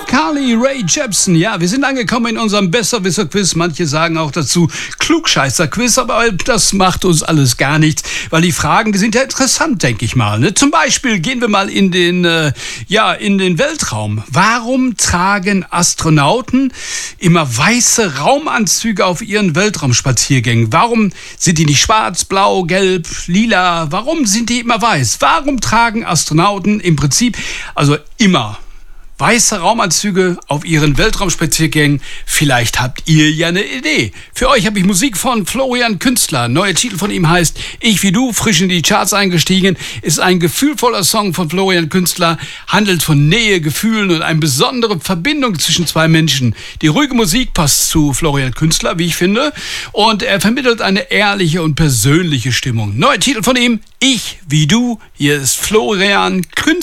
Carly Rae Jepsen. Ja, wir sind angekommen in unserem Besserwisser-Quiz. Manche sagen auch dazu Klugscheißer-Quiz, aber das macht uns alles gar nichts, weil die Fragen, die sind ja interessant, denke ich mal. Ne? Zum Beispiel gehen wir mal in den Weltraum. Warum tragen Astronauten immer weiße Raumanzüge auf ihren Weltraumspaziergängen? Warum sind die nicht schwarz, blau, gelb, lila? Warum sind die immer weiß? Warum tragen Astronauten im Prinzip, also immer, weiße Raumanzüge auf ihren Weltraumspaziergängen? Vielleicht habt ihr ja eine Idee. Für euch habe ich Musik von Florian Künstler. Neuer Titel von ihm heißt Ich wie du, frisch in die Charts eingestiegen. Ist ein gefühlvoller Song von Florian Künstler, handelt von Nähe, Gefühlen und eine besondere Verbindung zwischen zwei Menschen. Die ruhige Musik passt zu Florian Künstler, wie ich finde, und er vermittelt eine ehrliche und persönliche Stimmung. Neuer Titel von ihm, Ich wie du. Hier ist Florian Künstler.